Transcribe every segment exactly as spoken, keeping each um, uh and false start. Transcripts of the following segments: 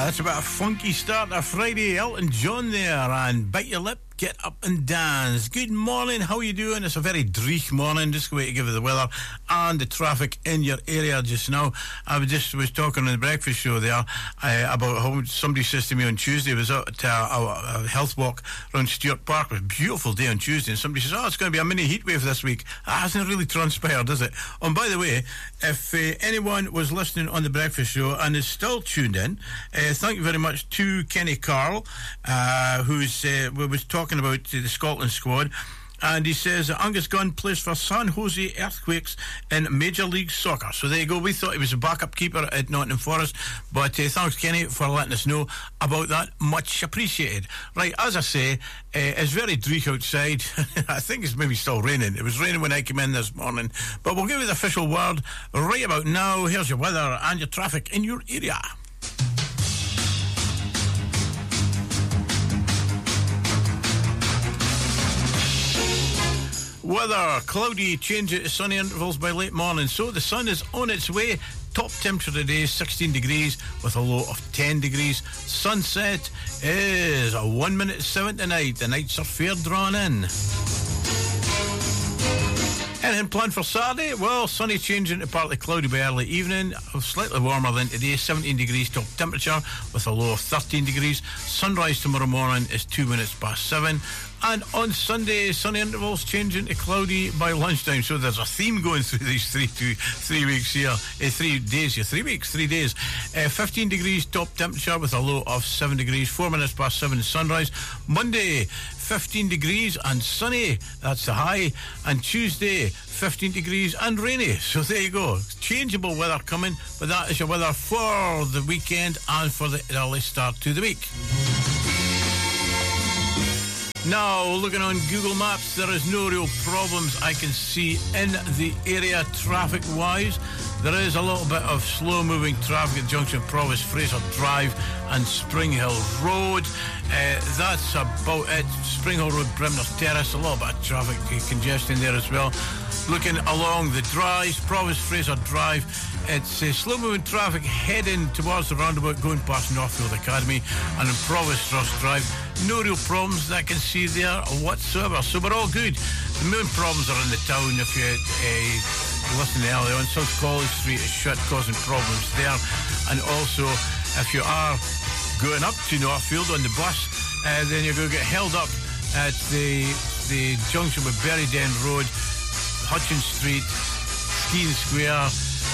That's about a funky start to Friday. Elton John there, and Bite Your Lip, Get Up and Dance. Good morning, how are you doing? It's a very dreich morning. Just go to give you the weather and the traffic in your area just now. I was just was talking on the breakfast show there uh, about how somebody says to me on Tuesday, was out to a, a health walk around Stewart Park. It was a beautiful day on Tuesday, and somebody says, oh, it's going to be a mini heat wave this week. That hasn't really transpired, is it? And by the way, if uh, anyone was listening on the breakfast show and is still tuned in, uh, thank you very much to Kenny Carl, uh, who's uh, was talking about uh, the Scotland squad. And he says that Angus Gunn plays for San Jose Earthquakes in Major League Soccer. So there you go. We thought he was a backup keeper at Nottingham Forest. But uh, thanks, Kenny, for letting us know about that. Much appreciated. Right, as I say, uh, it's very dreich outside. I think it's maybe still raining. It was raining when I came in this morning. But we'll give you the official word right about now. Here's your weather and your traffic in your area. Weather, cloudy, change it to sunny intervals by late morning. So the sun is on its way. Top temperature today, sixteen degrees with a low of ten degrees. Sunset is a one minute seven tonight. The nights are fair drawn in. Anything planned for Saturday? Well, sunny changing to partly cloudy by early evening. Slightly warmer than today, seventeen degrees top temperature with a low of thirteen degrees. Sunrise tomorrow morning is two minutes past seven. And on Sunday, sunny intervals changing to cloudy by lunchtime. So there's a theme going through these three two, three weeks here. Uh, three days here. Three weeks, three days. Uh, fifteen degrees top temperature with a low of seven degrees. Four minutes past seven sunrise. Monday, fifteen degrees and sunny. That's the high. And Tuesday, fifteen degrees and rainy. So there you go. Changeable weather coming. But that is your weather for the weekend and for the early start to the week. Now, looking on Google Maps, there is no real problems I can see in the area traffic-wise. There is a little bit of slow-moving traffic at Junction Provost, Fraser Drive and Spring Hill Road. Uh, that's about it. Spring Hill Road, Brimner Terrace, a little bit of traffic congestion there as well. Looking along the drives, Provost, Fraser Drive, it's uh, slow-moving traffic heading towards the roundabout going past Northfield Academy, and in Provost Ross Drive, no real problems that I can see there whatsoever. So we're all good. The main problems are in the town. If you uh, listen earlier on, South College Street is shut, causing problems there. And also, if you are going up to Northfield on the bus, uh, then you're going to get held up at the the junction with Berryden Road, Hutchins Street, Skeen Square,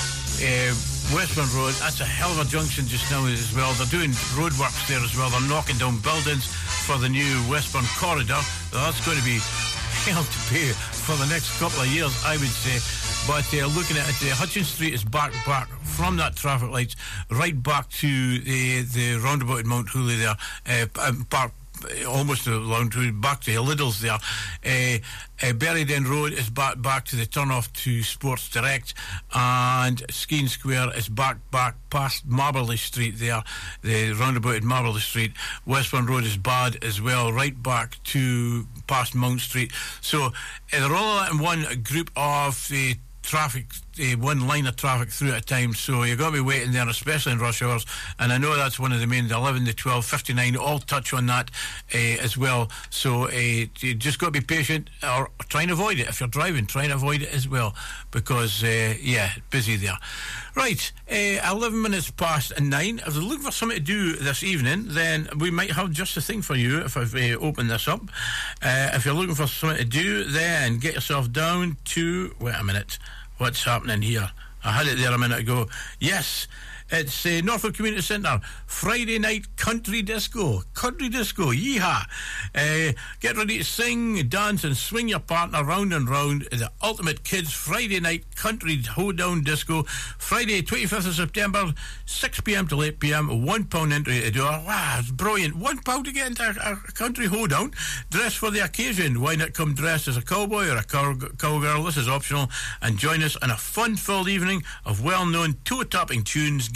uh, Westbourne Road. That's a hell of a junction just now as well. They're doing roadworks there as well. They're knocking down buildings for the new Westbourne corridor. That's going to be hell to pay for the next couple of years, I would say. But uh, looking at it, uh, Hutchins Street is back back from that traffic lights right back to the the roundabout in Mount Hooley there. Uh, back almost around to back to Liddell's there. Uh, uh, Berryden Road is back back to the turn-off to Sports Direct, and Skeen Square is back back past Marberley Street there, the roundabout at Marberley Street. Westbourne Road is bad as well, right back to past Mount Street. So uh, they're all in one group of the uh, traffic, uh, one line of traffic through at a time, so you've got to be waiting there, especially in rush hours. And I know that's one of the main, the eleven, the twelve, fifty-nine, all touch on that uh, as well. So uh, you just got to be patient, or try and avoid it. If you're driving, try and avoid it as well, because uh, yeah, busy there. Right, uh, eleven minutes past nine. If you're looking for something to do this evening, then we might have just a thing for you if I've uh, opened this up. Uh, if you're looking for something to do, then get yourself down to, wait a minute, what's happening here? I had it there a minute ago. Yes, it's uh, Norfolk Community Centre, Friday night country disco. Country disco, yeehaw. Uh, get ready to sing, dance and swing your partner round and round. The ultimate kids Friday night country hoedown disco. Friday, twenty-fifth of September, six p.m. till eight p.m. One pound entry at the door. Wow, it's brilliant. One pound to get into a, a country hoedown. Dress for the occasion. Why not come dressed as a cowboy or a cow, cowgirl? This is optional. And join us on a fun-filled evening of well-known toe-tapping tunes,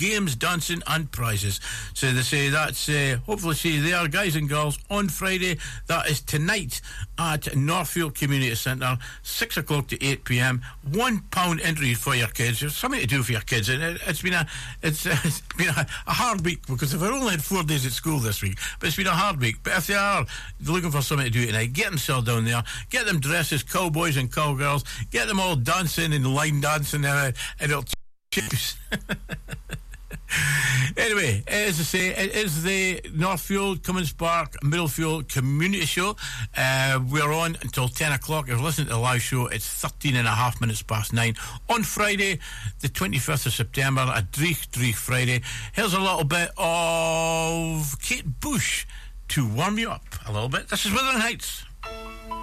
games, dancing and prizes. So they say that's uh, hopefully see you there, guys and girls, on Friday. That is tonight at Northfield Community Centre, six o'clock to eight p.m. One pound entry for your kids. There's something to do for your kids, and it, it's been a it's, uh, it's been a, a hard week because they've only had four days at school this week, but it's been a hard week. But if they are looking for something to do tonight, get themselves down there, get them dressed as cowboys and cowgirls, get them all dancing and line dancing, uh, and it'll choose. Anyway, as I say, it is the Northfield, Cummins Park, Middlefield Community Show. Uh, we're on until ten o'clock. If you're listening to the live show, it's thirteen and a half minutes past nine on Friday, the twenty-fifth of September, a Dreich Dreich Friday. Here's a little bit of Kate Bush to warm you up a little bit. This is Wuthering Heights.